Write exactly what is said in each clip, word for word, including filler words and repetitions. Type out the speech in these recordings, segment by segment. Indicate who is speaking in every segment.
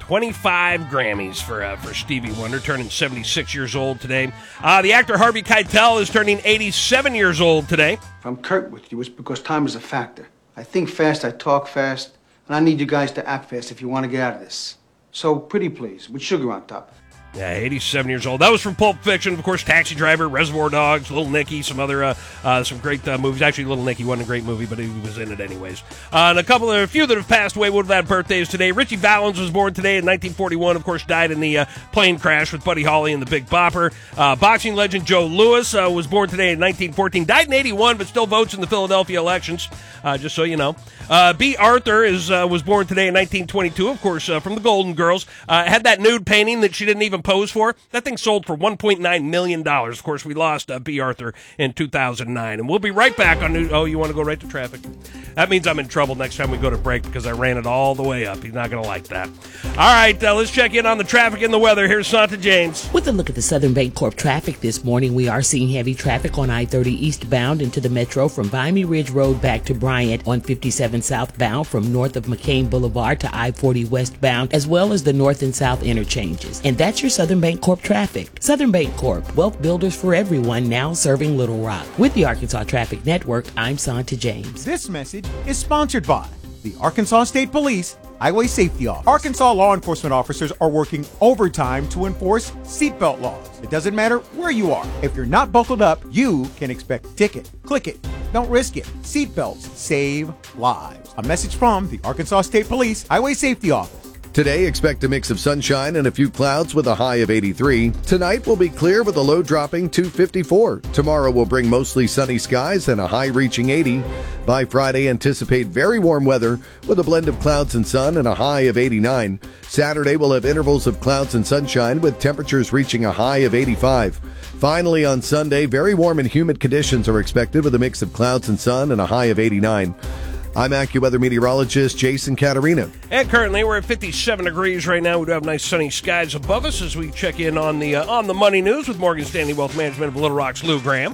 Speaker 1: twenty-five Grammys for uh, for Stevie Wonder, turning seventy-six years old today. Uh, the actor Harvey Keitel is turning eighty-seven years old today.
Speaker 2: If I'm curt with you, it's because time is a factor. I think fast, I talk fast, and I need you guys to act fast if you want to get out of this. So, pretty please, with sugar on top.
Speaker 1: Yeah, eighty-seven years old. That was from Pulp Fiction, of course. Taxi Driver, Reservoir Dogs, Little Nicky, some other uh, uh, some great uh, movies. Actually, Little Nicky wasn't a great movie, but he was in it anyways. Uh, and a couple of a few that have passed away would have had birthdays today. Richie Valens was born today in nineteen forty-one. Of course, died in the uh, plane crash with Buddy Holly and the Big Bopper. Uh, boxing legend Joe Louis uh, was born today in nineteen fourteen. Died in eighty-one, but still votes in the Philadelphia elections. Uh, just so you know. Uh, B. Arthur is uh, was born today in nineteen twenty-two. Of course, uh, from the Golden Girls. Uh, had that nude painting that she didn't even pose for. That thing sold for one point nine million dollars. Of course, we lost uh, B. Arthur in two thousand nine. And we'll be right back on New... Oh, you want to go right to traffic? That means I'm in trouble next time we go to break because I ran it all the way up. He's not going to like that. All right, uh, let's check in on the traffic and the weather. Here's Santa James.
Speaker 3: With a look at the Southern Bancorp traffic this morning, we are seeing heavy traffic on I thirty eastbound into the metro from Miami Ridge Road back to Bryant, on fifty-seven southbound from north of McCain Boulevard to I forty westbound, as well as the north and south interchanges. And that's your Southern Bancorp traffic. Southern Bancorp, wealth builders for everyone, now serving Little Rock. With the Arkansas Traffic Network, I'm Santa James.
Speaker 4: This message is sponsored by the Arkansas State Police Highway Safety Office. Arkansas law enforcement officers are working overtime to enforce seatbelt laws. It doesn't matter where you are. If you're not buckled up, you can expect a ticket. Click it. Don't risk it. Seatbelts save lives. A message from the Arkansas State Police Highway Safety Office.
Speaker 5: Today, expect a mix of sunshine and a few clouds with a high of eighty-three. Tonight will be clear with a low dropping to fifty-four. Tomorrow will bring mostly sunny skies and a high reaching eighty. By Friday, anticipate very warm weather with a blend of clouds and sun and a high of eighty-nine. Saturday will have intervals of clouds and sunshine with temperatures reaching a high of eighty-five. Finally, on Sunday, very warm and humid conditions are expected with a mix of clouds and sun and a high of eighty-nine. I'm AccuWeather meteorologist Jason Caterina.
Speaker 1: And currently we're at fifty-seven degrees right now. We do have nice sunny skies above us as we check in on the uh, on the money news with Morgan Stanley Wealth Management of Little Rock's Lou Graham.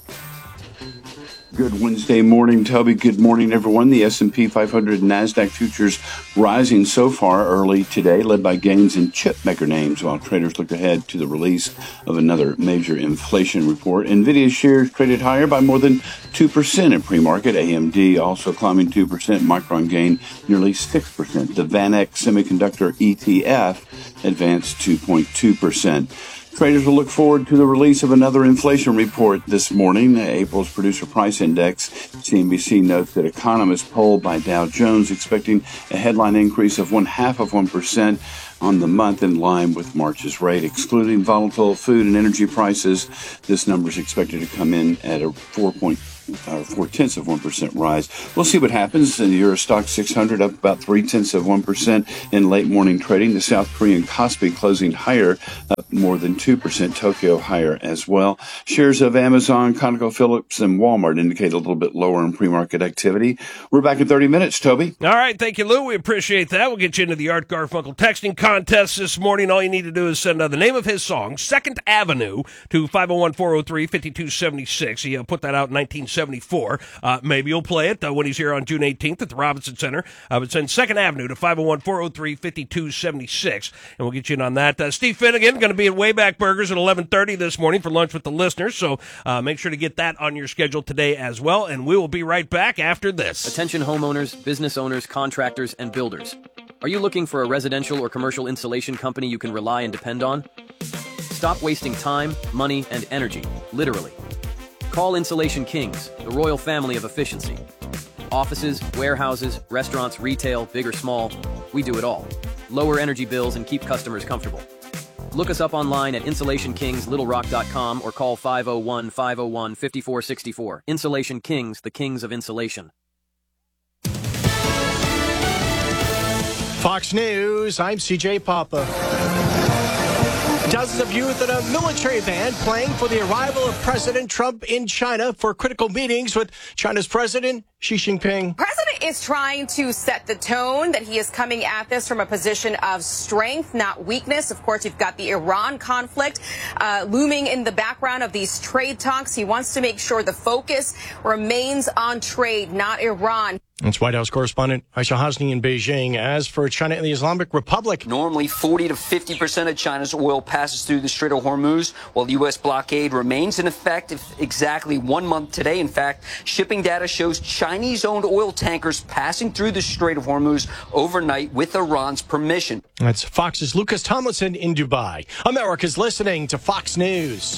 Speaker 6: Good Wednesday morning, Toby. Good morning, everyone. The S and P five hundred and NASDAQ futures rising so far early today, led by gains in chipmaker names, while traders look ahead to the release of another major inflation report. NVIDIA shares traded higher by more than two percent in pre-market. A M D also climbing two percent. Micron gained nearly six percent. The VanEck Semiconductor E T F advanced two point two percent. Traders will look forward to the release of another inflation report this morning. April's Producer Price Index. C N B C notes that economists polled by Dow Jones expecting a headline increase of one half of one percent on the month, in line with March's rate. Excluding volatile food and energy prices, this number is expected to come in at a four point or four tenths of one percent rise. We'll see what happens. The Euro Stock six hundred up about three tenths of one percent in late morning trading. The South Korean Kospi closing higher, up more than two percent. Tokyo higher as well. Shares of Amazon, ConocoPhillips, and Walmart indicate a little bit lower in pre-market activity. We're back in thirty minutes, Toby.
Speaker 1: All right. Thank you, Lou. We appreciate that. We'll get you into the Art Garfunkel texting contest this morning. All you need to do is send uh, the name of his song, Second Avenue, to five oh one, four oh three, five two seven six. He uh, put that out in nineteen seventy-four. Uh, maybe you'll play it uh, when he's here on June eighteenth at the Robinson Center. I would send Second Avenue to five oh one, four oh three, five two seven six, and we'll get you in on that. Uh, Steve Finnegan going to be at Wayback Burgers at eleven thirty this morning for lunch with the listeners, so uh, make sure to get that on your schedule today as well, and we will be right back after this.
Speaker 7: Attention homeowners, business owners, contractors, and builders. Are you looking for a residential or commercial insulation company you can rely and depend on? Stop wasting time, money, and energy, literally. Call Insulation Kings, the royal family of efficiency. Offices, warehouses, restaurants, retail, big or small, we do it all. Lower energy bills and keep customers comfortable. Look us up online at insulation kings little rock dot com or call five oh one, five oh one, five four six four. Insulation Kings, the kings of insulation.
Speaker 8: Fox News, I'm C J Papa. Dozens of youth in a military van playing for the arrival of President Trump in China for critical meetings with China's President Xi Jinping.
Speaker 9: President is trying to set the tone that he is coming at this from a position of strength, not weakness. Of course, you've got the Iran conflict uh, looming in the background of these trade talks. He wants to make sure the focus remains on trade, not Iran.
Speaker 8: That's White House correspondent Aisha Hasni in Beijing. As for China and the Islamic Republic,
Speaker 10: normally forty to fifty percent of China's oil passes through the Strait of Hormuz, while the U S blockade remains in effect exactly one month today. In fact, shipping data shows Chinese-owned oil tankers passing through the Strait of Hormuz overnight with Iran's permission.
Speaker 8: That's Fox's Lucas Tomlinson in Dubai. America's listening to Fox News.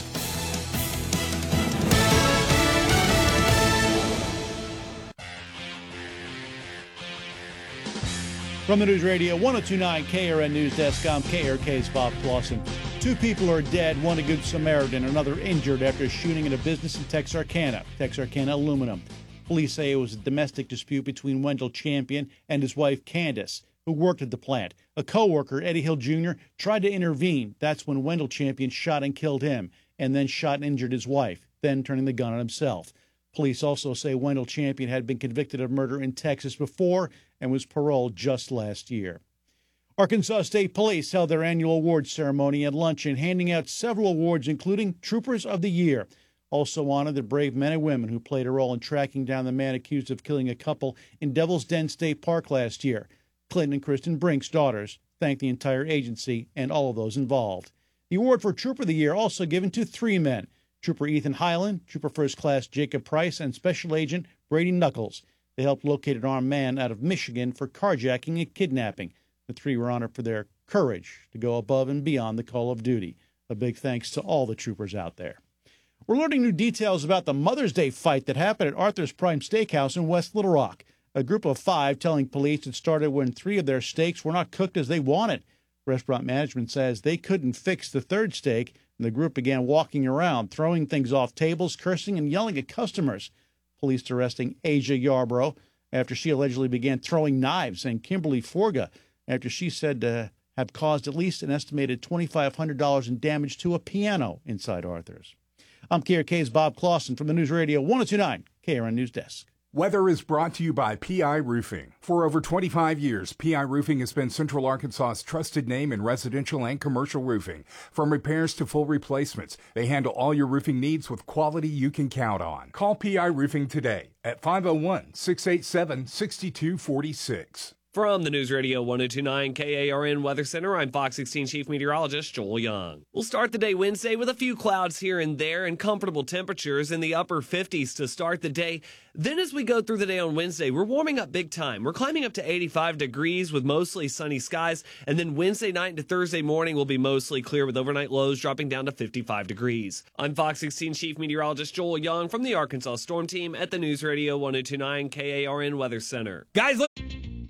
Speaker 11: From the News Radio one oh two point nine K R N News Desk, I'm K R K's Bob Clausen. Two people are dead, one a good Samaritan, another injured after a shooting in a business in Texarkana, Texarkana Aluminum. Police say it was a domestic dispute between Wendell Champion and his wife Candace, who worked at the plant. A co-worker, Eddie Hill Junior, tried to intervene. That's when Wendell Champion shot and killed him, and then shot and injured his wife, then turning the gun on himself. Police also say Wendell Champion had been convicted of murder in Texas before and was paroled just last year. Arkansas State Police held their annual awards ceremony at luncheon, handing out several awards, including Troopers of the Year. Also honored the brave men and women who played a role in tracking down the man accused of killing a couple in Devil's Den State Park last year. Clinton and Kristen Brink's daughters thanked the entire agency and all of those involved. The award for Trooper of the Year also given to three men: Trooper Ethan Highland, Trooper First Class Jacob Price, and Special Agent Brady Knuckles. They helped locate an armed man out of Michigan for carjacking and kidnapping. The three were honored for their courage to go above and beyond the call of duty. A big thanks to all the troopers out there. We're learning new details about the Mother's Day fight that happened at Arthur's Prime Steakhouse in West Little Rock. A group of five telling police it started when three of their steaks were not cooked as they wanted. Restaurant management says they couldn't fix the third steak, and the group began walking around, throwing things off tables, cursing, and yelling at customers. Police arresting Asia Yarbrough after she allegedly began throwing knives, and Kimberly Forga after she said to have caused at least an estimated two thousand five hundred dollars in damage to a piano inside Arthur's. I'm K R K's Bob Clausen from the News Radio one oh two point nine K R N News Desk.
Speaker 12: Weather is brought to you by P I Roofing. For over twenty-five years, P I Roofing has been Central Arkansas's trusted name in residential and commercial roofing. From repairs to full replacements, they handle all your roofing needs with quality you can count on. Call P I Roofing today at five oh one, six eight seven, six two four six.
Speaker 13: From the News Radio one oh two point nine K A R N Weather Center, I'm Fox sixteen Chief Meteorologist Joel Young. We'll start the day Wednesday with a few clouds here and there and comfortable temperatures in the upper fifties to start the day. Then as we go through the day on Wednesday, we're warming up big time. We're climbing up to eighty-five degrees with mostly sunny skies. And then Wednesday night into Thursday morning will be mostly clear with overnight lows dropping down to fifty-five degrees. I'm Fox sixteen Chief Meteorologist Joel Young from the Arkansas Storm Team at the News Radio one oh two point nine K A R N Weather Center. Guys, look.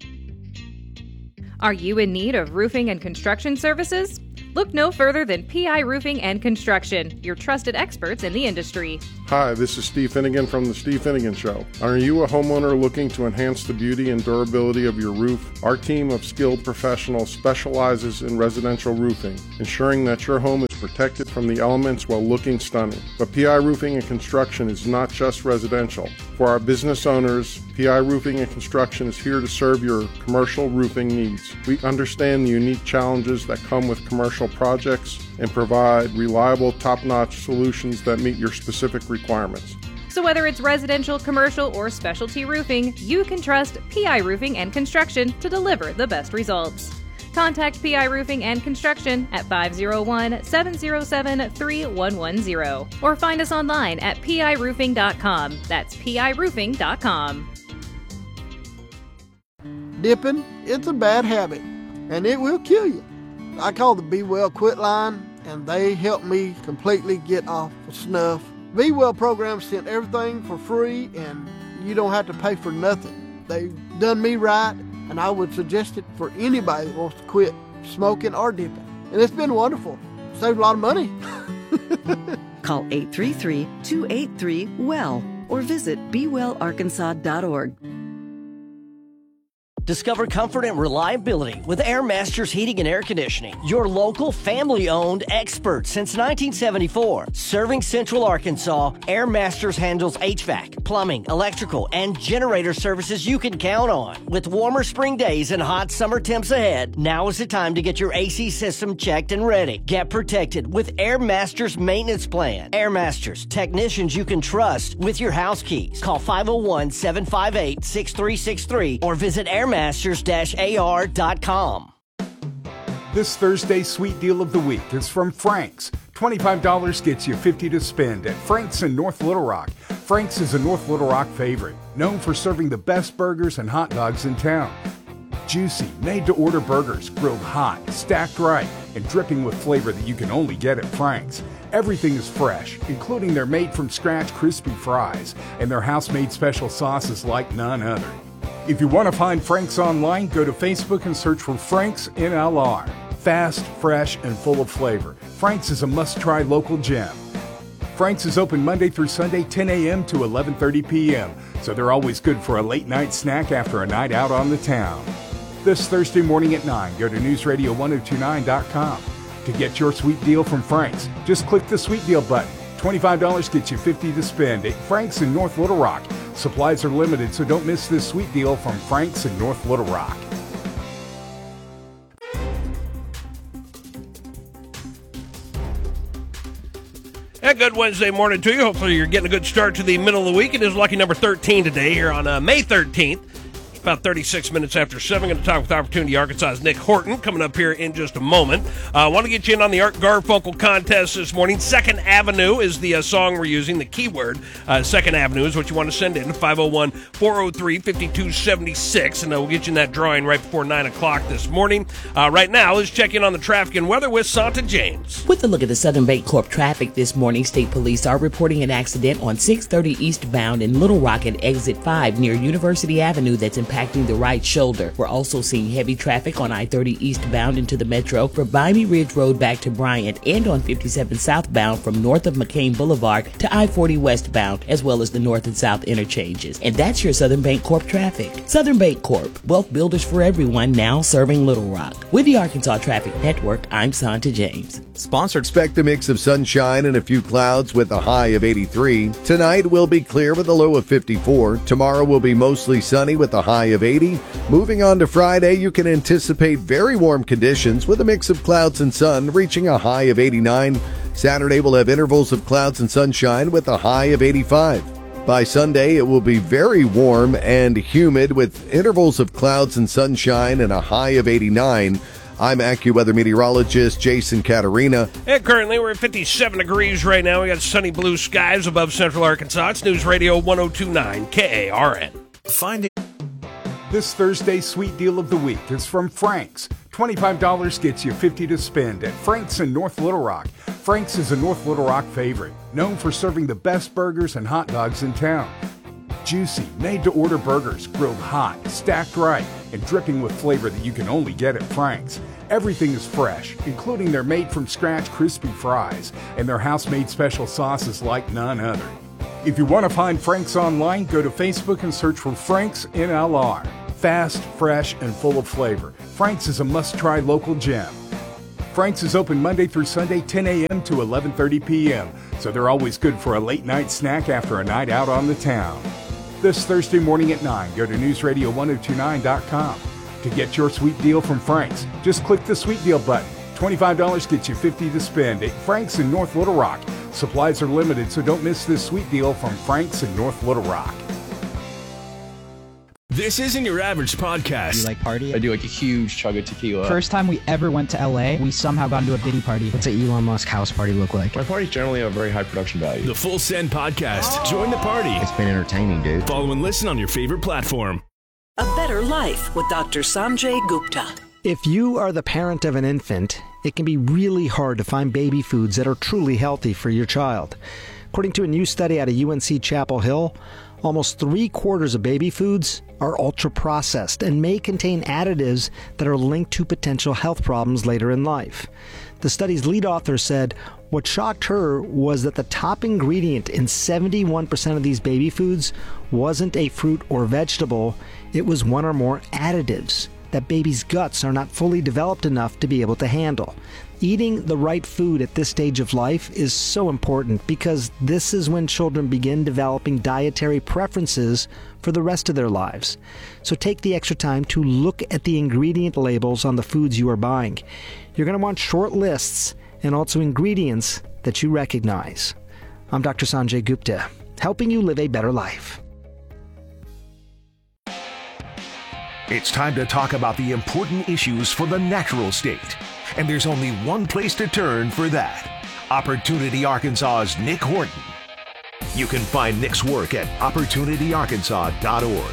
Speaker 14: Are you in need of roofing and construction services? Look no further than P I Roofing and Construction, your trusted experts in the industry.
Speaker 15: Hi, this is Steve Finnegan from The Steve Finnegan Show. Are you a homeowner looking to enhance the beauty and durability of your roof? Our team of skilled professionals specializes in residential roofing, ensuring that your home is protected from the elements while looking stunning. But P I Roofing and Construction is not just residential. For our business owners, P I Roofing and Construction is here to serve your commercial roofing needs. We understand the unique challenges that come with commercial projects and provide reliable, top-notch solutions that meet your specific requirements.
Speaker 14: So whether it's residential, commercial, or specialty roofing, you can trust P I Roofing and Construction to deliver the best results. Contact P I Roofing and Construction at five oh one, seven oh seven, three one one oh or find us online at P I roofing dot com. That's P I roofing dot com.
Speaker 16: Dipping, it's a bad habit, and it will kill you. I call the Be Well Quit line, and they help me completely get off of snuff. Be Well program sent everything for free, and you don't have to pay for nothing. They've done me right, and I would suggest it for anybody that wants to quit smoking or dipping. And it's been wonderful. Saved a lot of money.
Speaker 17: Call eight three three, two eight three, W E L L or visit be well arkansas dot org.
Speaker 18: Discover comfort and reliability with Air Masters Heating and Air Conditioning. Your local, family-owned expert since nineteen seventy-four. Serving Central Arkansas, Air Masters handles H V A C, plumbing, electrical, and generator services you can count on. With warmer spring days and hot summer temps ahead, now is the time to get your A C system checked and ready. Get protected with Air Masters Maintenance Plan. Air Masters, technicians you can trust with your house keys. Call five oh one, seven five eight, six three six three or visit air masters dash a r dot com.
Speaker 12: This Thursday's sweet deal of the week is from Frank's. twenty-five dollars gets you fifty dollars to spend at Frank's in North Little Rock. Frank's is a North Little Rock favorite, known for serving the best burgers and hot dogs in town. Juicy, made-to-order burgers, grilled hot, stacked right, and dripping with flavor that you can only get at Frank's. Everything is fresh, including their made-from-scratch crispy fries and their house-made special sauces like none other. If you want to find Frank's online, go to Facebook and search for Frank's N L R. Fast, fresh, and full of flavor, Frank's is a must-try local gem. Frank's is open Monday through Sunday, ten a.m. to eleven thirty p.m., so they're always good for a late-night snack after a night out on the town. This Thursday morning at nine, go to news radio ten twenty-nine dot com. To get your sweet deal from Frank's, just click the sweet deal button. twenty-five dollars gets you fifty dollars to spend at Frank's in North Little Rock. Supplies are limited, so don't miss this sweet deal from Frank's in North Little Rock.
Speaker 1: And good Wednesday morning to you. Hopefully you're getting a good start to the middle of the week. It is lucky number thirteen today here on uh, May thirteenth. About thirty-six minutes after seven. Going to talk with Opportunity Arkansas's Nick Horton coming up here in just a moment. I uh, want to get you in on the Art Garfunkel contest this morning. Second Avenue is the uh, song we're using, the keyword. Uh, Second Avenue is what you want to send in. five oh one, four oh three, five two seven six. And uh, we'll get you in that drawing right before nine o'clock this morning. Uh, right now, let's check in on the traffic and weather with Santa James.
Speaker 3: With a look at the Southern Bancorp traffic this morning, state police are reporting an accident on six thirty eastbound in Little Rock at exit five near University Avenue that's impacting the right shoulder. We're also seeing heavy traffic on I thirty eastbound into the metro from Vimy Ridge Road back to Bryant and on fifty-seven southbound from north of McCain Boulevard to I forty westbound, as well as the north and south interchanges. And that's your Southern Bancorp traffic. Southern Bancorp, wealth builders for everyone, now serving Little Rock. With the Arkansas Traffic Network, I'm Santa James.
Speaker 5: Sponsored. Expect a mix of sunshine and a few clouds with a high of eighty-three. Tonight will be clear with a low of fifty-four. Tomorrow will be mostly sunny with a high of eighty. Moving on to Friday, you can anticipate very warm conditions with a mix of clouds and sun reaching a high of eighty-nine. Saturday will have intervals of clouds and sunshine with a high of eighty-five. By Sunday, it will be very warm and humid with intervals of clouds and sunshine and a high of eighty-nine. I'm AccuWeather meteorologist Jason Caterina.
Speaker 1: And currently we're at fifty-seven degrees right now. We got sunny blue skies above Central Arkansas. It's News Radio ten twenty-nine K A R N.
Speaker 12: Finding this Thursday's sweet deal of the week is from Frank's. twenty-five dollars gets you fifty dollars to spend at Frank's in North Little Rock. Frank's is a North Little Rock favorite, known for serving the best burgers and hot dogs in town. Juicy, made-to-order burgers, grilled hot, stacked right, and dripping with flavor that you can only get at Frank's. Everything is fresh, including their made-from-scratch crispy fries and their house-made special sauces like none other. If you want to find Frank's online, go to Facebook and search for Frank's N L R. Fast, fresh, and full of flavor, Frank's is a must-try local gem. Frank's is open Monday through Sunday, ten a.m. to eleven thirty p.m., so they're always good for a late-night snack after a night out on the town. This Thursday morning at nine, go to news radio ten twenty-nine dot com. To get your sweet deal from Frank's, just click the sweet deal button. twenty-five dollars gets you fifty dollars to spend at Frank's in North Little Rock. Supplies are limited, so don't miss this sweet deal from Frank's in North Little Rock.
Speaker 19: This isn't your average podcast.
Speaker 20: Do you like party?
Speaker 21: I do like a huge chug of tequila.
Speaker 20: First time we ever went to L A, we somehow got into a Diddy party. What's an Elon Musk house party look like?
Speaker 21: My parties generally have a very high production value.
Speaker 19: The Full Send Podcast. Oh. Join the party.
Speaker 20: It's been entertaining, dude.
Speaker 19: Follow and listen on your favorite platform.
Speaker 22: A Better Life with Doctor Sanjay Gupta.
Speaker 23: If you are the parent of an infant, it can be really hard to find baby foods that are truly healthy for your child. According to a new study out of U N C Chapel Hill, almost three quarters of baby foods are ultra-processed and may contain additives that are linked to potential health problems later in life. The study's lead author said, What shocked her was that the top ingredient in seventy-one percent of these baby foods wasn't a fruit or vegetable, it was one or more additives that babies' guts are not fully developed enough to be able to handle. Eating the right food at this stage of life is so important because this is when children begin developing dietary preferences for the rest of their lives. So take the extra time to look at the ingredient labels on the foods you are buying. You're going to want short lists and also ingredients that you recognize. I'm Doctor Sanjay Gupta, helping you live a better life.
Speaker 2: It's time to talk about the important issues for the natural state. And there's only one place to turn for that. Opportunity Arkansas's Nick Horton. You can find Nick's work at opportunity arkansas dot org.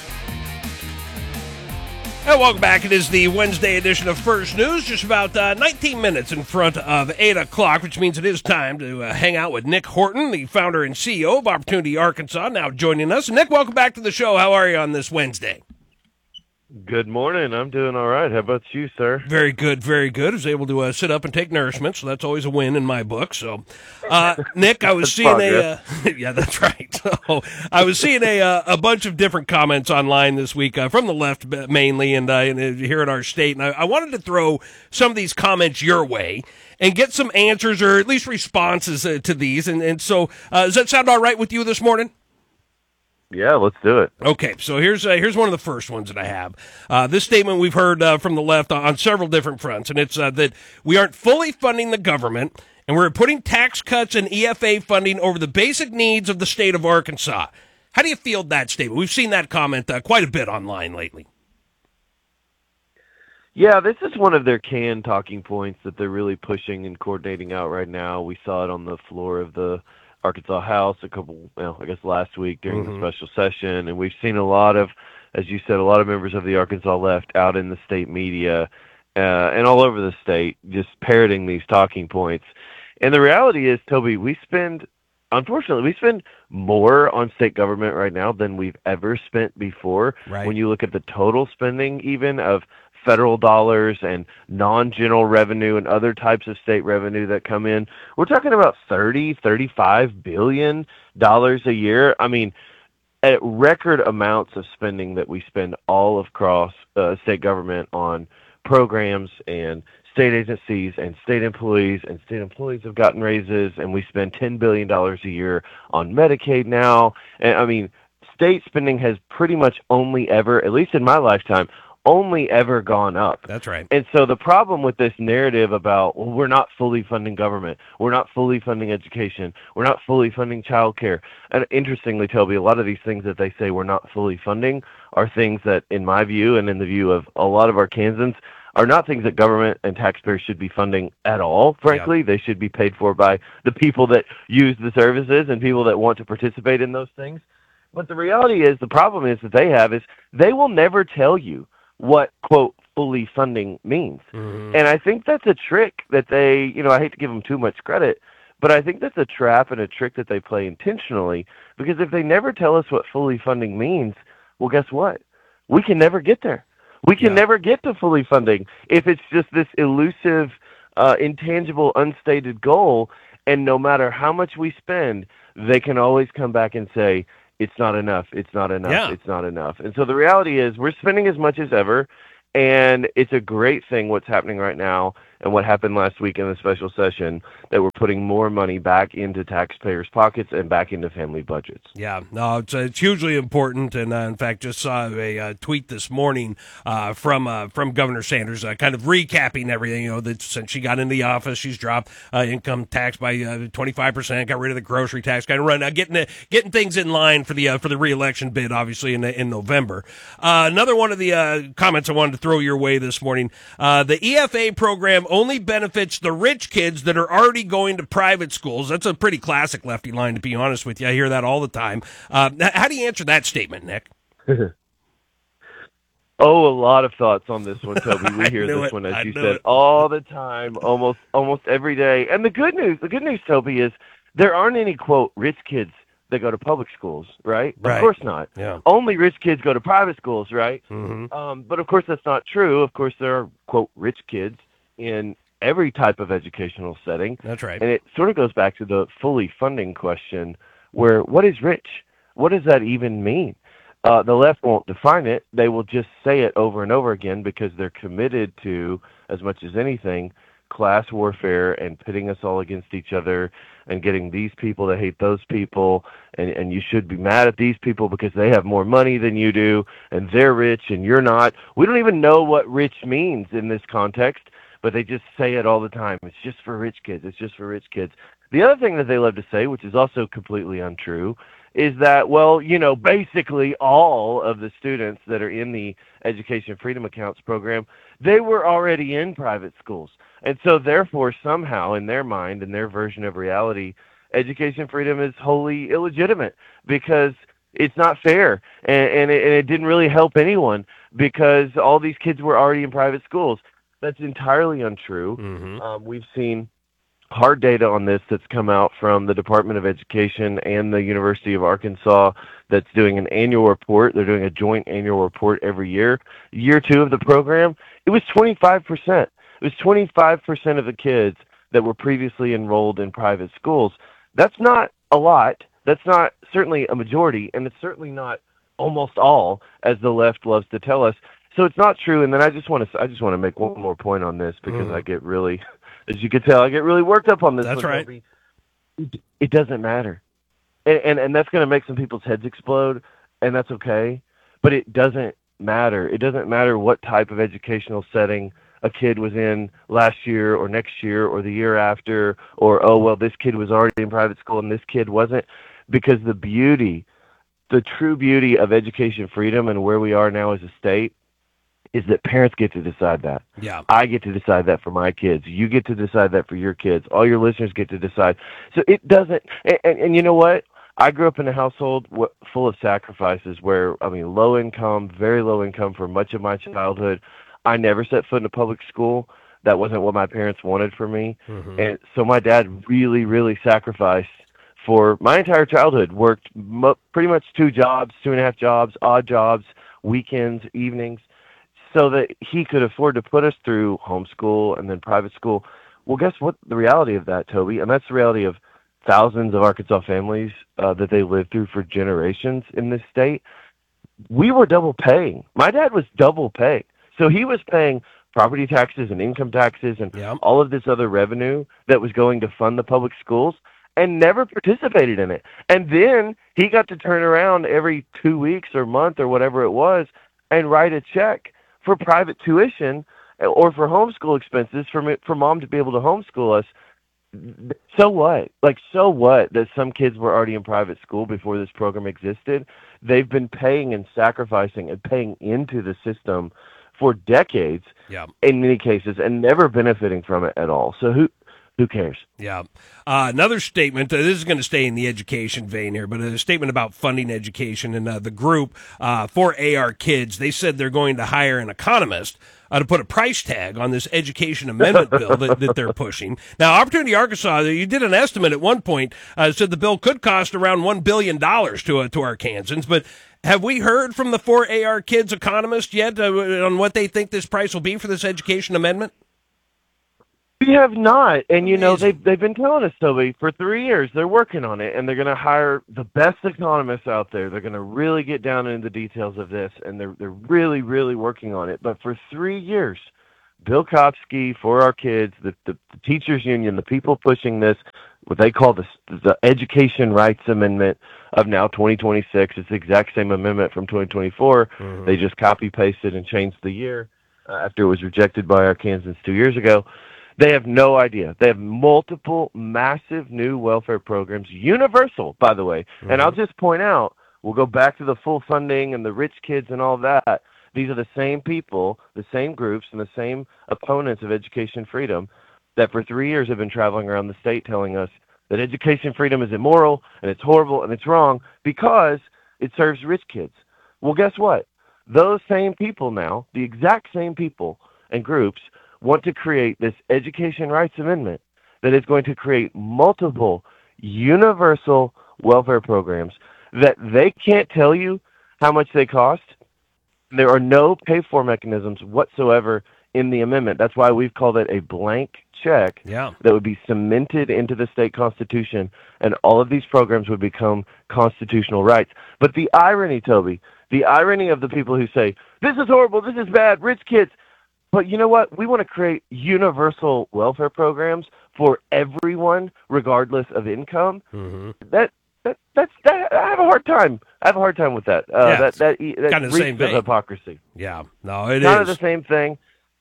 Speaker 1: And welcome back. It is the Wednesday edition of First News, just about uh, nineteen minutes in front of eight o'clock, which means it is time to uh, hang out with Nick Horton, the founder and C E O of Opportunity Arkansas, now joining us. Nick, welcome back to the show. How are you on this Wednesday?
Speaker 4: Good morning. I'm doing all right. How about you, sir?
Speaker 1: Very good, very good. I was able to uh, sit up and take nourishment, so that's always a win in my book. So, uh, Nick, I was seeing a uh, yeah, that's right. So, I was seeing a uh, a bunch of different comments online this week uh, from the left mainly, and, uh, and here in our state. And I, I wanted to throw some of these comments your way and get some answers or at least responses uh, to these. And and so, uh, does that sound all right with you this morning?
Speaker 4: Yeah, let's do it.
Speaker 1: Okay, so here's uh, here's one of the first ones that I have. Uh, this statement we've heard uh, from the left on several different fronts, and it's uh, that we aren't fully funding the government, and we're putting tax cuts and E F A funding over the basic needs of the state of Arkansas. How do you feel that statement? We've seen that comment uh, quite a bit online lately.
Speaker 4: Yeah, this is one of their canned talking points that they're really pushing and coordinating out right now. We saw it on the floor of the Arkansas House a couple, well, I guess last week during mm-hmm. the special session, and we've seen a lot of, as you said, a lot of members of the Arkansas left out in the state media uh, and all over the state just parroting these talking points. And the reality is, Toby, we spend, unfortunately, we spend more on state government right now than we've ever spent before.
Speaker 1: Right.
Speaker 4: When you look at the total spending even of federal dollars and non-general revenue and other types of state revenue that come in, we're talking about thirty, thirty-five billion dollars a year. I mean, at record amounts of spending that we spend all across uh, state government on programs and state agencies and state employees, and state employees have gotten raises, and we spend ten billion dollars a year on Medicaid now. And I mean, state spending has pretty much only ever, at least in my lifetime, only ever gone up.
Speaker 1: That's right.
Speaker 4: And so the problem with this narrative about, well, we're not fully funding government, we're not fully funding education, we're not fully funding childcare. And interestingly, Toby, a lot of these things that they say we're not fully funding are things that, in my view and in the view of a lot of Arkansans, are not things that government and taxpayers should be funding at all, frankly. Yeah. They should be paid for by the people that use the services and people that want to participate in those things. But the reality is, the problem is that they have is they will never tell you what, quote, fully funding means. Mm-hmm. And I think that's a trick that they, you know, I hate to give them too much credit, but I think that's a trap and a trick that they play intentionally, because if they never tell us what fully funding means, well, guess what? We can never get there. We can yeah. never get to fully funding if it's just this elusive, uh, intangible, unstated goal, and no matter how much we spend, they can always come back and say, it's not enough, it's not enough,
Speaker 1: yeah.
Speaker 4: it's not enough. And so the reality is we're spending as much as ever, and it's a great thing what's happening right now and what happened last week in the special session, that we're putting more money back into taxpayers' pockets and back into family budgets.
Speaker 1: Yeah, no, it's, uh, it's hugely important. And uh, in fact, just saw a uh, tweet this morning uh, from uh, from Governor Sanders, uh, kind of recapping everything. You know, that since she got into the office, she's dropped uh, income tax by uh, twenty-five percent, got rid of the grocery tax, kind of run, uh, getting the, getting things in line for the uh, for the re-election bid, obviously in in November. Uh, another one of the uh, comments I wanted to throw your way this morning: uh, the E F A program only benefits the rich kids that are already going to private schools. That's a pretty classic lefty line, to be honest with you. I hear that all the time. Uh, how do you answer that statement, Nick?
Speaker 4: Oh, a lot of thoughts on this one, Toby. We hear this
Speaker 1: it.
Speaker 4: one, as
Speaker 1: I
Speaker 4: you said,
Speaker 1: it.
Speaker 4: all the time, almost almost every day. And the good news, the good news, Toby, is there aren't any, quote, rich kids that go to public schools, right?
Speaker 1: Right.
Speaker 4: Of course not.
Speaker 1: Yeah.
Speaker 4: Only rich kids go to private schools, right?
Speaker 1: Mm-hmm.
Speaker 4: Um, but of course that's not true. Of course there are, quote, rich kids in every type of educational setting.
Speaker 1: That's right.
Speaker 4: And it sort of goes back to the fully funding question, where what is rich? What does that even mean? Uh, the left won't define it. They will just say it over and over again because they're committed to, as much as anything, class warfare and pitting us all against each other and getting these people to hate those people, and, and you should be mad at these people because they have more money than you do and they're rich and you're not. We don't even know what rich means in this context, but they just say it all the time. It's just for rich kids. It's just for rich kids. The other thing that they love to say, which is also completely untrue, is that, well, you know, basically all of the students that are in the Education Freedom Accounts program, they were already in private schools. And so therefore, somehow, in their mind, in their version of reality, education freedom is wholly illegitimate because it's not fair, and, and, it, and it didn't really help anyone because all these kids were already in private schools. That's entirely untrue.
Speaker 1: Mm-hmm.
Speaker 4: Um, we've seen hard data on this that's come out from the Department of Education and the University of Arkansas that's doing an annual report. They're doing a joint annual report every year. Year two of the program, it was twenty-five percent. It was twenty-five percent of the kids that were previously enrolled in private schools. That's not a lot. That's not certainly a majority, and it's certainly not almost all, as the left loves to tell us. So it's not true. And then I just want to I just want to make one more point on this because mm. I get really, as you can tell, I get really worked up on this.
Speaker 1: That's right.
Speaker 4: It, it doesn't matter, and and, and that's going to make some people's heads explode, and that's okay. But it doesn't matter. It doesn't matter what type of educational setting a kid was in last year or next year or the year after, or, oh, well, this kid was already in private school and this kid wasn't, because the beauty, the true beauty of education freedom and where we are now as a state is that parents get to decide that.
Speaker 1: Yeah.
Speaker 4: I get to decide that for my kids. You get to decide that for your kids. All your listeners get to decide. So it doesn't, and, and, and you know what? I grew up in a household w- full of sacrifices where, I mean, low income, very low income for much of my childhood. I never set foot in a public school. That wasn't what my parents wanted for me.
Speaker 1: Mm-hmm.
Speaker 4: And so my dad really, really sacrificed for my entire childhood, worked mo- pretty much two jobs, two and a half jobs, odd jobs, weekends, evenings, so that he could afford to put us through homeschool and then private school. Well, guess what the reality of that, Toby? And that's the reality of thousands of Arkansas families uh, that they lived through for generations in this state. We were double paying. My dad was double paying. So he was paying property taxes and income taxes and
Speaker 1: yep.
Speaker 4: all of this other revenue that was going to fund the public schools and never participated in it. And then he got to turn around every two weeks or month or whatever it was and write a check for private tuition or for homeschool expenses for me, for mom to be able to homeschool us. So what? Like, so what that some kids were already in private school before this program existed? They've been paying and sacrificing and paying into the system for decades,
Speaker 1: yeah.
Speaker 4: in many cases, and never benefiting from it at all. So who who cares?
Speaker 1: Yeah. Uh, another statement, uh, this is going to stay in the education vein here, but a statement about funding education, and uh, the group uh, for A R Kids, they said they're going to hire an economist uh, to put a price tag on this education amendment bill that, that they're pushing. Now, Opportunity Arkansas, you did an estimate at one point, uh, said the bill could cost around one billion dollars to, uh, to Arkansans, but have we heard from the four A R Kids economists yet uh, on what they think this price will be for this education amendment?
Speaker 4: We have not, and you know they've they've been telling us, Toby, for three years they're working on it, and they're going to hire the best economists out there. They're going to really get down into the details of this, and they're they're really really working on it. But for three years, Bill Kopsky, For Our Kids, the, the the teachers union, the people pushing this, what they call the the Education Rights Amendment of now twenty twenty-six. It's the exact same amendment from twenty twenty-four. Mm-hmm. They just copy pasted and changed the year uh, after it was rejected by Arkansans two years ago. They have no idea. They have multiple massive new welfare programs, universal, by the way. Mm-hmm. And I'll just point out, we'll go back to the full funding and the rich kids and all that. These are the same people, the same groups, and the same opponents of education freedom that for three years have been traveling around the state telling us that education freedom is immoral and it's horrible and it's wrong because it serves rich kids. Well, guess what? Those same people now, the exact same people and groups, want to create this Education Rights Amendment that is going to create multiple universal welfare programs that they can't tell you how much they cost. There are no pay-for mechanisms whatsoever in the amendment. That's why we've called it a blank check
Speaker 1: yeah.
Speaker 4: that would be cemented into the state constitution, and all of these programs would become constitutional rights. But the irony, Toby, the irony of the people who say, this is horrible, this is bad, rich kids. But you know what? We want to create universal welfare programs for everyone, regardless of income.
Speaker 1: Mm-hmm.
Speaker 4: That that that's that. I have a hard time. I have a hard time with that. Uh,
Speaker 1: yeah,
Speaker 4: that that that
Speaker 1: kind of the
Speaker 4: reeks
Speaker 1: same
Speaker 4: of
Speaker 1: vein.
Speaker 4: hypocrisy.
Speaker 1: Yeah, no, it
Speaker 4: kind
Speaker 1: is
Speaker 4: of the same thing.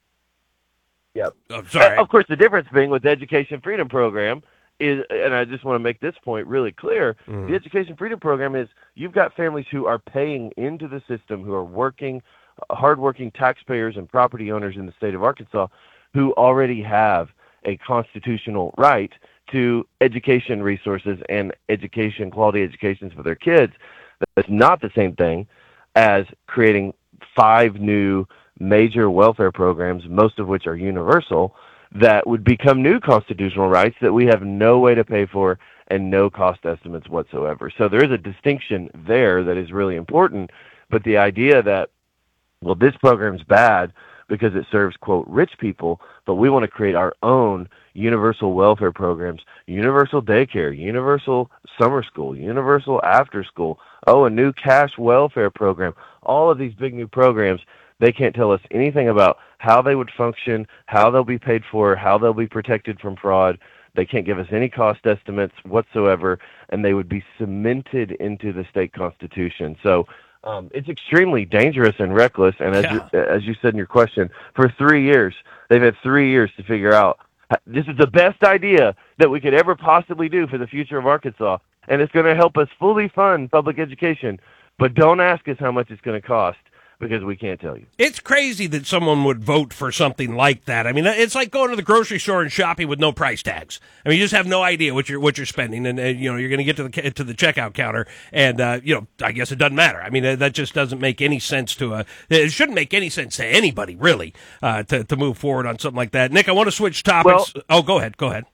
Speaker 4: Yep.
Speaker 1: Oh, sorry.
Speaker 4: Uh, of course, the difference being with the Education Freedom Program is, and I just want to make this point really clear,
Speaker 1: Mm-hmm.
Speaker 4: the Education Freedom Program is you've got families who are paying into the system, who are working, hardworking taxpayers and property owners in the state of Arkansas, who already have a constitutional right to education resources and education, quality educations for their kids. That's not the same thing as creating five new major welfare programs, most of which are universal, that would become new constitutional rights that we have no way to pay for and no cost estimates whatsoever. So there is a distinction there that is really important, but the idea that, well, this program's bad because it serves, quote, rich people, but we want to create our own universal welfare programs, universal daycare, universal summer school, universal after school, oh, a new cash welfare program, all of these big new programs. They can't tell us anything about how they would function, how they'll be paid for, how they'll be protected from fraud. They can't give us any cost estimates whatsoever, and they would be cemented into the state constitution. So um, it's extremely dangerous and reckless. And as,
Speaker 1: Yeah.
Speaker 4: you, as you said in your question, for three years, they've had three years to figure out this is the best idea that we could ever possibly do for the future of Arkansas, and it's going to help us fully fund public education. But don't ask us how much it's going to cost, because we can't tell you.
Speaker 1: It's crazy that someone would vote for something like that. I mean, it's like going to the grocery store and shopping with no price tags. I mean, you just have no idea what you're what you're spending, and, and you know you're going to get to the to the checkout counter, and uh, you know I guess it doesn't matter. I mean, uh, that just doesn't make any sense to a. It shouldn't make any sense to anybody really uh, to to move forward on something like that. Nick, I want to switch topics.
Speaker 4: Well,
Speaker 1: oh, go ahead, go ahead.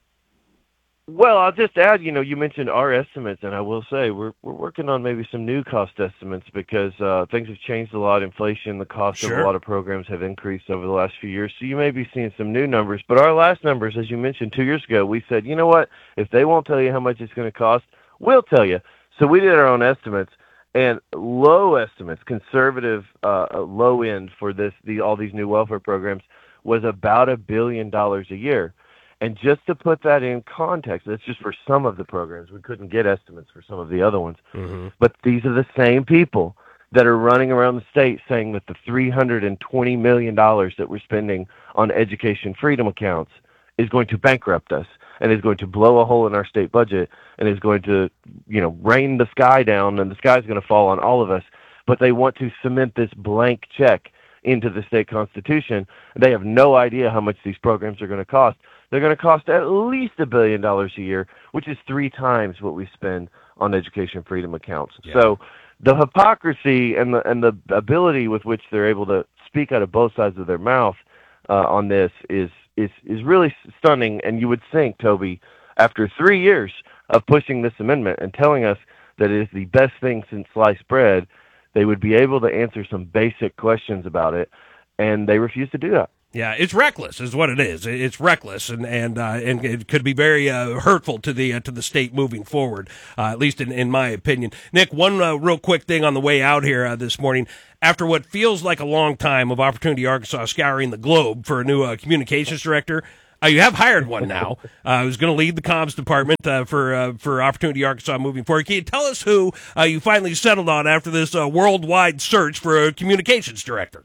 Speaker 4: Well, I'll just add, you know, you mentioned our estimates, and I will say we're we're working on maybe some new cost estimates because uh, things have changed a lot. Inflation, the cost
Speaker 1: Sure.
Speaker 4: of a lot of programs have increased over the last few years. So you may be seeing some new numbers. But our last numbers, as you mentioned two years ago, we said, you know what? If they won't tell you how much it's going to cost, we'll tell you. So we did our own estimates, and low estimates, conservative, uh, low end for this, the, all these new welfare programs was about a billion dollars a year. And just to put that in context, that's just for some of the programs. We couldn't get estimates for some of the other ones.
Speaker 1: Mm-hmm.
Speaker 4: But these are the same people that are running around the state saying that the three hundred twenty million dollars that we're spending on education freedom accounts is going to bankrupt us and is going to blow a hole in our state budget and is going to, you know, rain the sky down, and the sky's going to fall on all of us. But they want to cement this blank check into the state constitution. They have no idea how much these programs are going to cost. They're going to cost at least a billion dollars a year, which is three times what we spend on education freedom accounts.
Speaker 1: Yeah.
Speaker 4: So the hypocrisy and the and the ability with which they're able to speak out of both sides of their mouth uh, on this is is is really stunning. And you would think, Toby, after three years of pushing this amendment and telling us that it is the best thing since sliced bread, they would be able to answer some basic questions about it, and they refuse to do that.
Speaker 1: Yeah, it's reckless, is what it is. It's reckless, and and uh, and it could be very uh, hurtful to the uh, to the state moving forward. Uh, at least in, in my opinion. Nick, one uh, real quick thing on the way out here uh, this morning. After what feels like a long time of Opportunity Arkansas scouring the globe for a new uh, communications director, uh, you have hired one now. Uh, who's going to lead the comms department uh, for uh, for Opportunity Arkansas moving forward. Can you tell us who uh, you finally settled on after this uh, worldwide search for a communications director?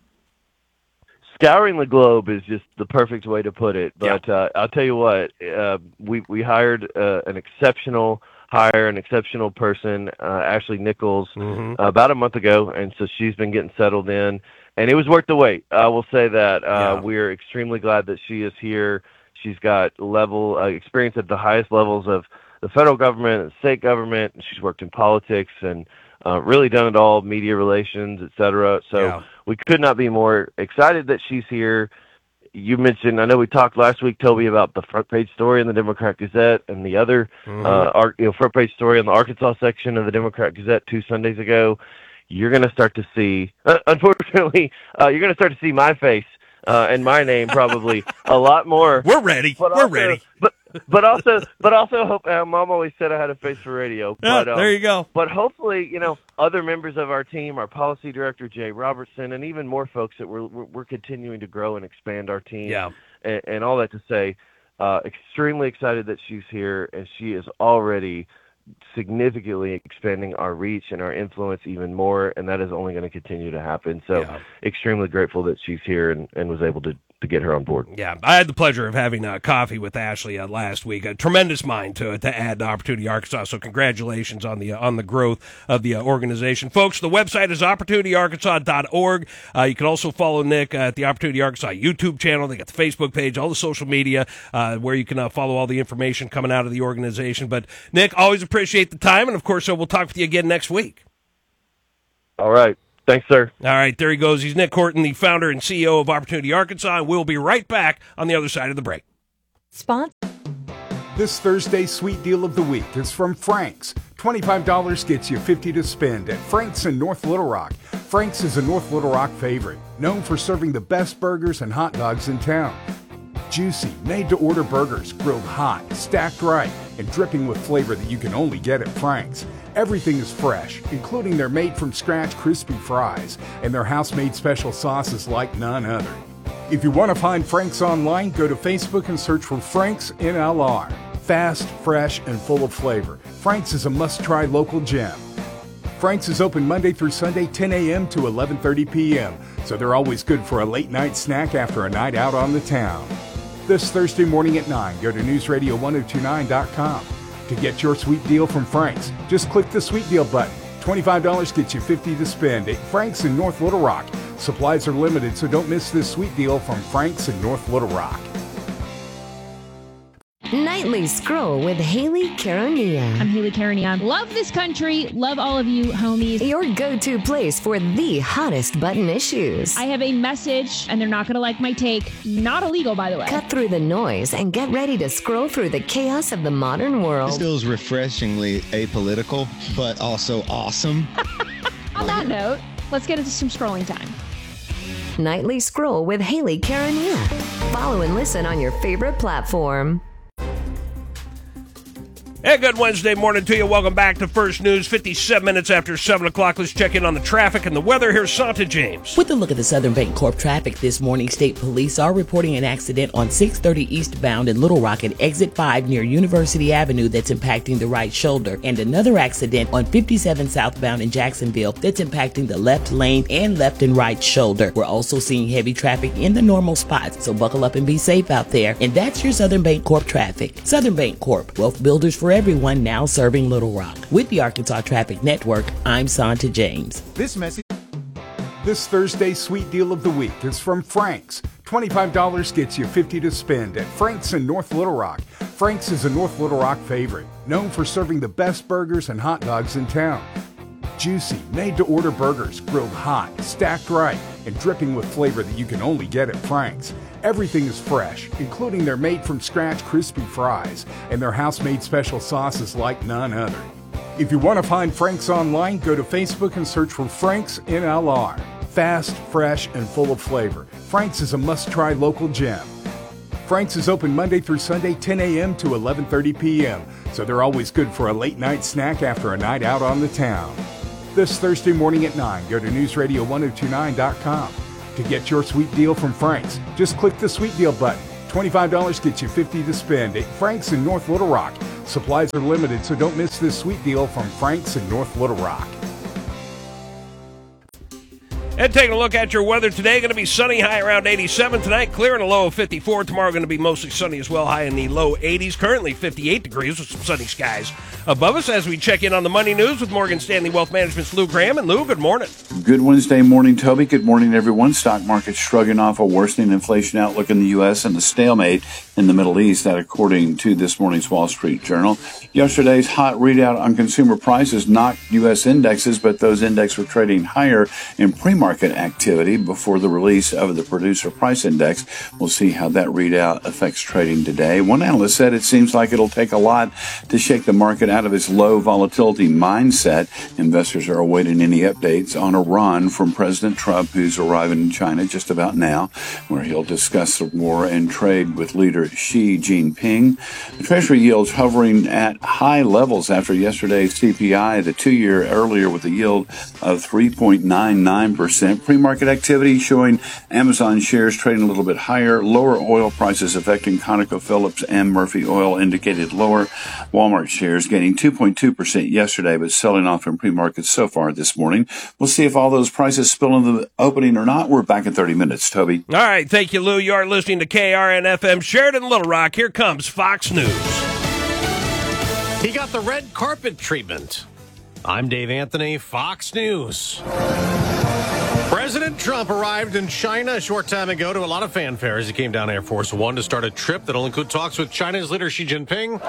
Speaker 4: Scouring the globe is just the perfect way to put it. But yeah. uh, I'll tell you what, uh, we we hired uh, an exceptional hire, an exceptional person, uh, Ashley Nichols,
Speaker 1: mm-hmm.
Speaker 4: uh, about a month ago, and so she's been getting settled in, and it was worth the wait. I will say that uh,
Speaker 1: yeah.
Speaker 4: we're extremely glad that she is here. She's got level uh, experience at the highest levels of the federal government and state government, and she's worked in politics and Uh, really done it all, media relations, et cetera. So
Speaker 1: yeah.
Speaker 4: we could not be more excited that she's here. You mentioned, I know we talked last week, Toby, about the front page story in the Democrat Gazette and the other
Speaker 1: mm-hmm.
Speaker 4: uh, ar- you know, front page story in the Arkansas section of the Democrat Gazette two Sundays ago. You're going to start to see, uh, unfortunately, uh, you're going to start to see my face uh, and my name probably a lot more.
Speaker 1: We're ready.
Speaker 4: But
Speaker 1: We're
Speaker 4: also,
Speaker 1: ready.
Speaker 4: But but also but also hope. Uh, Mom always said I had a face for radio.
Speaker 1: Yeah,
Speaker 4: But, um,
Speaker 1: there you go.
Speaker 4: But hopefully, you know, other members of our team, our policy director Jay Robertson, and even more folks that we're we're, we're continuing to grow and expand our team.
Speaker 1: Yeah.
Speaker 4: And, and all that to say, uh, extremely excited that she's here, and she is already significantly expanding our reach and our influence even more, and that is only going to continue to happen. So
Speaker 1: Yeah.
Speaker 4: extremely grateful that she's here and, and was able to, to get her on board.
Speaker 1: Yeah, I had the pleasure of having uh, coffee with Ashley uh, last week. A tremendous mind to to add to Opportunity Arkansas. So congratulations on the uh, on the growth of the uh, organization, folks. The website is opportunity arkansas dot org. Uh, you can also follow Nick uh, at the Opportunity Arkansas YouTube channel. They got the Facebook page, all the social media uh, where you can uh, follow all the information coming out of the organization. But Nick, always appreciate the time, and of course, uh, we'll talk with you again next week.
Speaker 4: All right. Thanks, sir.
Speaker 1: All right, there he goes. He's Nick Horton, the founder and C E O of Opportunity Arkansas, and we'll be right back on the other side of the break.
Speaker 12: Sponsor. This Thursday's sweet deal of the week is from Frank's. twenty-five dollars gets you fifty dollars to spend at Frank's in North Little Rock. Frank's is a North Little Rock favorite, known for serving the best burgers and hot dogs in town. Juicy, made-to-order burgers, grilled hot, stacked right, and dripping with flavor that you can only get at Frank's. Everything is fresh, including their made-from-scratch crispy fries and their house-made special sauces like none other. If you want to find Frank's online, go to Facebook and search for Frank's N L R. Fast, fresh, and full of flavor, Frank's is a must-try local gem. Frank's is open Monday through Sunday, ten a.m. to eleven thirty p.m., so they're always good for a late-night snack after a night out on the town. This Thursday morning at nine, go to news radio ten twenty-nine dot com. To get your sweet deal from Frank's, just click the sweet deal button. twenty-five dollars gets you fifty dollars to spend at Frank's in North Little Rock. Supplies are limited, so don't miss this sweet deal from Frank's in North Little Rock.
Speaker 6: Nightly Scroll with Haley Caronia.
Speaker 7: I'm Haley Caronia. Love this country. Love all of you, homies.
Speaker 6: Your go-to place for the hottest button issues.
Speaker 7: I have a message, and they're not going to like my take. Not illegal, by the way.
Speaker 6: Cut through the noise and get ready to scroll through the chaos of the modern world.
Speaker 9: This feels refreshingly apolitical, but also awesome.
Speaker 7: On that note, let's get into some scrolling time.
Speaker 6: Nightly Scroll with Haley Caronia. Follow and listen on your favorite platform.
Speaker 1: Hey, good Wednesday morning to you. Welcome back to First News. fifty-seven minutes after seven o'clock. Let's check in on the traffic and the weather. Here's Santa James.
Speaker 3: With a look at the Southern Bancorp traffic this morning, state police are reporting an accident on six thirty eastbound in Little Rock at exit five near University Avenue that's impacting the right shoulder, and another accident on fifty-seven southbound in Jacksonville that's impacting the left lane and left and right shoulder. We're also seeing heavy traffic in the normal spots, so buckle up and be safe out there. And that's your Southern Bancorp traffic. Southern Bancorp, wealth builders for everyone, now serving Little Rock. With the Arkansas Traffic Network, I'm Santa James.
Speaker 12: This message. This Thursday's sweet deal of the week is from Frank's. twenty-five dollars gets you fifty dollars to spend at Frank's in North Little Rock. Frank's is a North Little Rock favorite, known for serving the best burgers and hot dogs in town. Juicy, made-to-order burgers, grilled hot, stacked right, and dripping with flavor that you can only get at Frank's. Everything is fresh, including their made-from-scratch crispy fries and their house-made special sauces like none other. If you want to find Frank's online, go to Facebook and search for Frank's N L R. Fast, fresh, and full of flavor, Frank's is a must-try local gem. Frank's is open Monday through Sunday, ten a.m. to eleven thirty p.m., so they're always good for a late-night snack after a night out on the town. This Thursday morning at nine, go to news radio ten twenty-nine dot com. To get your sweet deal from Frank's, just click the sweet deal button. twenty-five dollars gets you fifty dollars to spend at Frank's in North Little Rock. Supplies are limited, so don't miss this sweet deal from Frank's in North Little Rock.
Speaker 1: And taking a look at your weather today, going to be sunny, high around eighty-seven tonight, clear and a low of fifty-four. Tomorrow going to be mostly sunny as well, high in the low eighties. Currently fifty-eight degrees with some sunny skies above us as we check in on the money news with Morgan Stanley Wealth Management's Lou Graham. And Lou, good morning.
Speaker 24: Good Wednesday morning, Toby. Good morning, everyone. Stock market shrugging off a worsening inflation outlook in the U S and a stalemate in the Middle East, that according to this morning's Wall Street Journal. Yesterday's hot readout on consumer prices knocked U S indexes, but those indexes were trading higher in pre-market pre-market activity before the release of the Producer Price Index. We'll see how that readout affects trading today. One analyst said it seems like it'll take a lot to shake the market out of its low volatility mindset. Investors are awaiting any updates on Iran from President Trump, who's arriving in China just about now, where he'll discuss the war and trade with leader Xi Jinping. The Treasury yields hovering at high levels after yesterday's C P I, the two-year earlier with a yield of three point nine nine percent. Pre-market activity showing Amazon shares trading a little bit higher. Lower oil prices affecting ConocoPhillips and Murphy Oil indicated lower. Walmart shares gaining two point two percent yesterday, but selling off in pre-market so far this morning. We'll see if all those prices spill into the opening or not. We're back in thirty minutes, Toby.
Speaker 1: All right, thank you, Lou. You are listening to K R N F M Sheridan, Little Rock. Here comes Fox News.
Speaker 8: He got the red carpet treatment. I'm Dave Anthony, Fox News. President Trump arrived in China a short time ago to a lot of fanfare as he came down Air Force One to start a trip that'll include talks with China's leader Xi Jinping.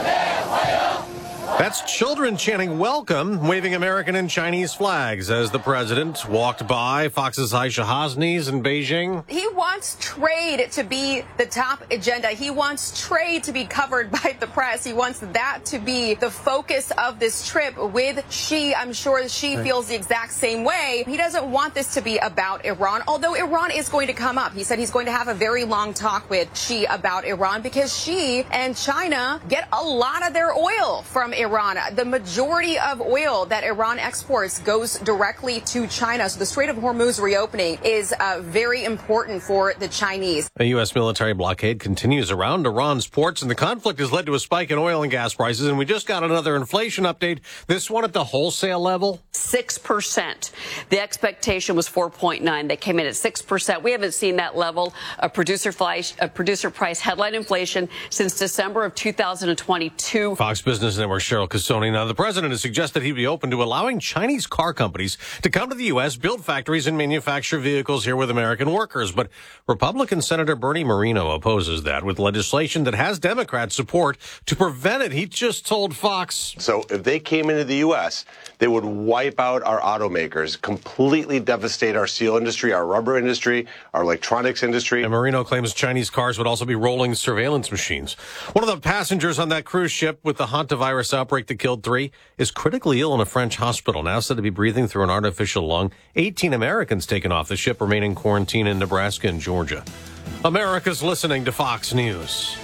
Speaker 8: That's children chanting welcome, waving American and Chinese flags as the president walked by Fox's Aisha Hasni's in Beijing.
Speaker 10: He wants trade to be the top agenda. He wants trade to be covered by the press. He wants that to be the focus of this trip with Xi. I'm sure Xi feels the exact same way. He doesn't want this to be about Iran, although Iran is going to come up. He said he's going to have a very long talk with Xi about Iran because Xi and China get a lot of their oil from Iran. Iran. The majority of oil that Iran exports goes directly to China. So the Strait of Hormuz reopening is uh, very important for the Chinese.
Speaker 8: A U S military blockade continues around Iran's ports, and the conflict has led to a spike in oil and gas prices. And we just got another inflation update, this one at the wholesale level.
Speaker 11: six percent. The expectation was four point nine. They came in at six percent. We haven't seen that level of producer price, uh, producer price headline inflation since December of two thousand twenty-two.
Speaker 8: Fox Business Network Cheryl Casoni. Now, the president has suggested he'd be open to allowing Chinese car companies to come to the U S, build factories, and manufacture vehicles here with American workers. But Republican Senator Bernie Moreno opposes that with legislation that has Democrat support to prevent it. He just told Fox.
Speaker 13: So if they came into the U S, they would wipe out our automakers, completely devastate our steel industry, our rubber industry, our electronics industry.
Speaker 8: And Moreno claims Chinese cars would also be rolling surveillance machines. One of the passengers on that cruise ship with the hantavirus outbreak that killed three is critically ill in a French hospital, now said to be breathing through an artificial lung. eighteen Americans taken off the ship remain in quarantine in Nebraska and Georgia. America's listening to Fox News.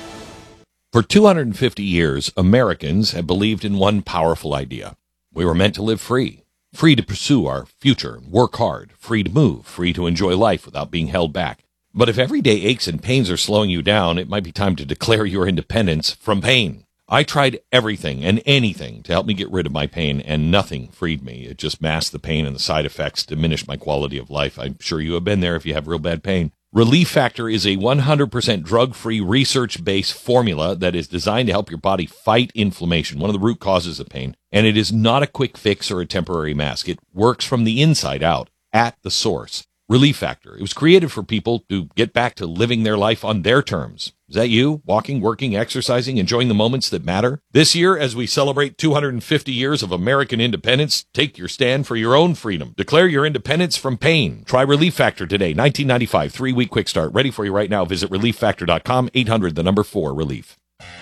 Speaker 25: For two hundred fifty years, Americans have believed in one powerful idea. We were meant to live free, free to pursue our future, work hard, free to move, free to enjoy life without being held back. But if everyday aches and pains are slowing you down, it might be time to declare your independence from pain. I tried everything and anything to help me get rid of my pain, and nothing freed me. It just masked the pain, and the side effects diminished my quality of life. I'm sure you have been there if you have real bad pain. Relief Factor is a one hundred percent drug-free, research-based formula that is designed to help your body fight inflammation, one of the root causes of pain. And it is not a quick fix or a temporary mask. It works from the inside out, at the source. Relief Factor. It was created for people to get back to living their life on their terms. Is that you? Walking, working, exercising, enjoying the moments that matter? This year, as we celebrate two hundred fifty years of American independence, take your stand for your own freedom. Declare your independence from pain. Try Relief Factor today. nineteen ninety-five, three-week quick start. Ready for you right now. Visit relief factor dot com, eight hundred, the number four, relief.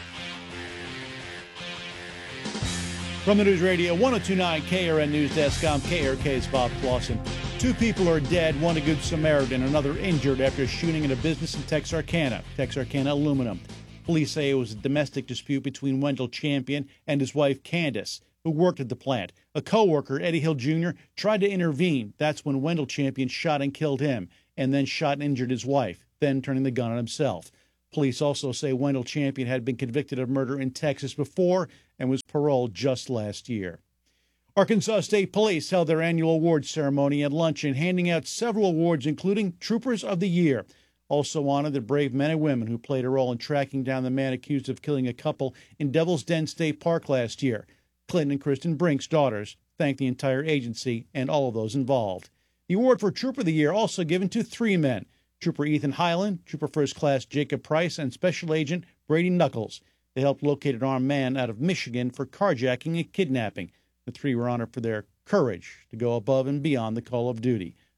Speaker 26: From the News Radio one oh two point nine K R N News Desk, I'm K R K's Bob Clausen. Two people are dead, one a Good Samaritan, another injured after a shooting in a business in Texarkana. Texarkana Aluminum. Police say it was a domestic dispute between Wendell Champion and his wife Candace, who worked at the plant. A co-worker, Eddie Hill Junior, tried to intervene. That's when Wendell Champion shot and killed him, and then shot and injured his wife, then turning the gun on himself. Police also say Wendell Champion had been convicted of murder in Texas before and was paroled just last year. Arkansas State Police held their annual awards ceremony and luncheon, handing out several awards, including Troopers of the Year. Also honored the brave men and women who played a role in tracking down the man accused of killing a couple in Devil's Den State Park last year. Clinton and Kristen Brink's daughters thanked the entire agency and all of those involved. The award for Trooper of the Year also given to three men: Trooper Ethan Highland, Trooper First Class Jacob Price, and Special Agent Brady Knuckles. They helped locate an armed man out of Michigan for carjacking and kidnapping. The three were honored for their courage to go above and beyond the call of duty.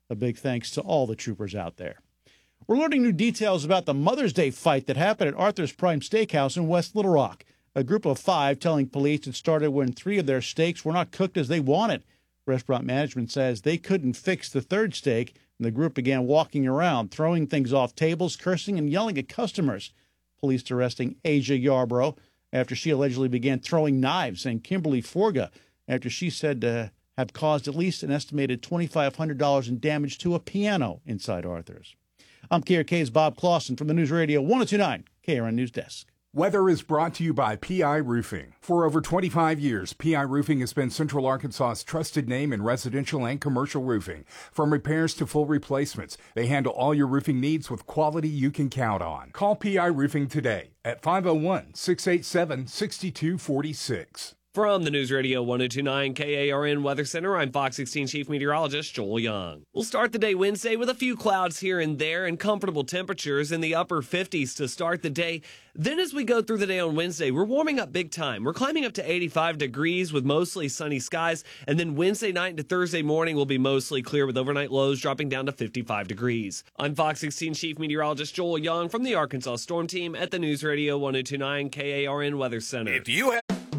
Speaker 26: A big thanks to all the troopers out there. We're learning new details about the Mother's Day fight that happened at Arthur's Prime Steakhouse in West Little Rock. A group of five telling police it started when three of their steaks were not cooked as they wanted. Restaurant management says they couldn't fix the third steak, and the group began walking around, throwing things off tables, cursing, and yelling at customers. Police arresting Asia Yarbrough after she allegedly began throwing knives, and Kimberly Forga after she said to have caused at least an estimated two thousand five hundred dollars in damage to a piano inside Arthur's. I'm K R K's Bob Clausen from the News Radio one oh two point nine K R N News Desk.
Speaker 12: Weather is brought to you by P I Roofing. For over twenty-five years, P I Roofing has been Central Arkansas's trusted name in residential and commercial roofing. From repairs to full replacements, they handle all your roofing needs with quality you can count on. Call P I Roofing today at five oh one, six eight seven, six two four six.
Speaker 5: From the News Radio one oh two point nine K A R N Weather Center, I'm Fox sixteen Chief Meteorologist Joel Young. We'll start the day Wednesday with a few clouds here and there and comfortable temperatures in the upper fifties to start the day. Then as we go through the day on Wednesday, we're warming up big time. We're climbing up to eighty-five degrees with mostly sunny skies. And then Wednesday night into Thursday morning will be mostly clear with overnight lows dropping down to fifty-five degrees. I'm Fox sixteen Chief Meteorologist Joel Young from the Arkansas Storm Team at the News Radio one oh two point nine K A R N Weather Center.
Speaker 12: If you have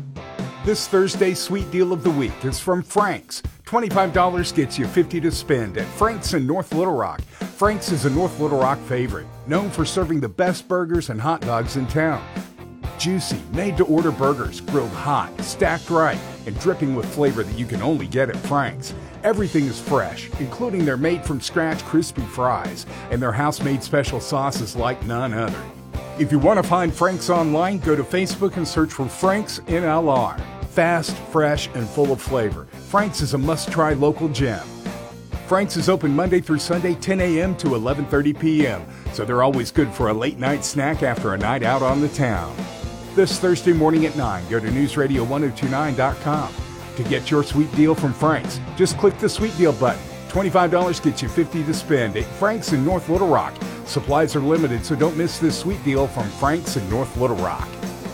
Speaker 12: This Thursday's sweet deal of the week is from Frank's. twenty-five dollars gets you fifty dollars to spend at Frank's in North Little Rock. Frank's is a North Little Rock favorite, known for serving the best burgers and hot dogs in town. Juicy, made-to-order burgers, grilled hot, stacked right, and dripping with flavor that you can only get at Frank's. Everything is fresh, including their made-from-scratch crispy fries and their house-made special sauces like none other. If you want to find Frank's online, go to Facebook and search for Frank's N L R. Fast, fresh, and full of flavor, Frank's is a must-try local gem. Frank's is open Monday through Sunday, ten a.m. to eleven thirty p.m., so they're always good for a late-night snack after a night out on the town. This Thursday morning at nine, go to news radio one oh two nine dot com. To get your sweet deal from Frank's, just click the Sweet Deal button. twenty-five dollars gets you fifty dollars to spend at Frank's in North Little Rock. Supplies are limited, so don't miss this sweet deal from Frank's in North Little Rock.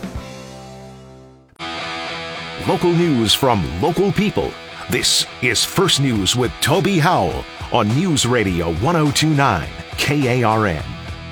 Speaker 2: Local news from local people. This is First News with Toby Howell on News Radio one oh two point nine K A R N.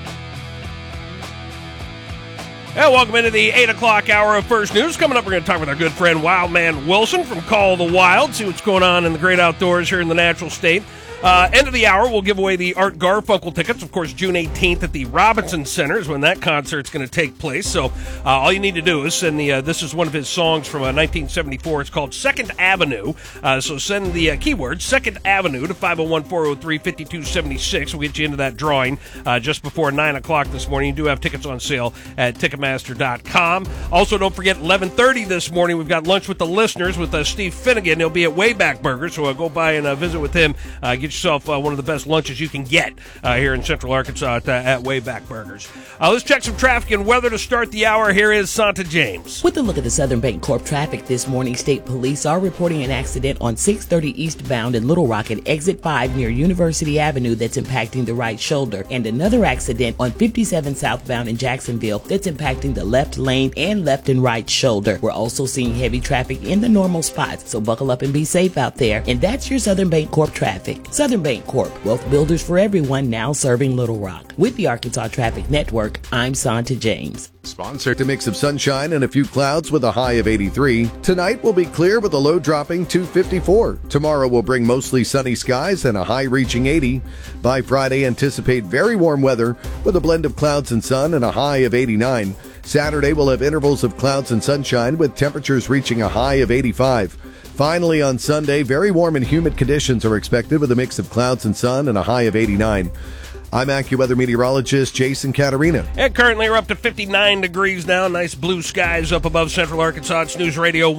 Speaker 1: Hey, welcome into the eight o'clock hour of First News. Coming up, we're going to talk with our good friend Wildman Wilson from Call the Wild, see what's going on in the great outdoors here in the natural state. Uh, end of the hour, we'll give away the Art Garfunkel tickets. Of course, June eighteenth at the Robinson Center is when that concert's going to take place. So uh, all you need to do is send the, uh, this is one of his songs from uh, nineteen seventy-four. It's called Second Avenue. Uh, so send the uh, keyword Second Avenue to five oh one, four oh three, five two seven six. We'll get you into that drawing uh, just before nine o'clock this morning. You do have tickets on sale at Ticketmaster dot com. Also, don't forget, eleven thirty this morning, we've got Lunch with the Listeners with uh, Steve Finnegan. He'll be at Wayback Burger, so uh, go by and uh, visit with him. Uh, get yourself uh, one of the best lunches you can get uh, here in Central Arkansas at, uh, at Wayback Burgers. Uh, let's check some traffic and weather to start the hour. Here is Santa James.
Speaker 3: With a look at the Southern Bancorp traffic this morning, state police are reporting an accident on six thirty eastbound in Little Rock at exit five near University Avenue that's impacting the right shoulder, and another accident on fifty-seven southbound in Jacksonville that's impacting the left lane and left and right shoulder. We're also seeing heavy traffic in the normal spots, so buckle up and be safe out there. And that's your Southern Bancorp traffic. Southern Bancorp, wealth builders for everyone, now serving Little Rock. With the Arkansas Traffic Network, I'm Santa James.
Speaker 14: Sponsor to mix of sunshine and a few clouds with a high of eighty-three. Tonight will be clear with a low dropping to fifty-four. Tomorrow will bring mostly sunny skies and a high reaching eighty. By Friday, anticipate very warm weather with a blend of clouds and sun and a high of eighty-nine. Saturday will have intervals of clouds and sunshine with temperatures reaching a high of eighty-five. Finally, on Sunday, very warm and humid conditions are expected with a mix of clouds and sun and a high of eighty-nine. I'm AccuWeather meteorologist Jason Caterina.
Speaker 1: And currently we're up to fifty-nine degrees now. Nice blue skies up above Central Arkansas. It's News Radio